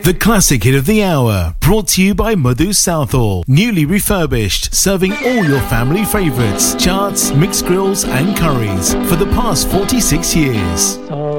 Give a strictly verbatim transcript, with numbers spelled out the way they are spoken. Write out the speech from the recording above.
The classic hit of the hour, brought to you by Madhu Southall. Newly refurbished, serving all your family favourites, charts, mixed grills and curries for the past forty-six years.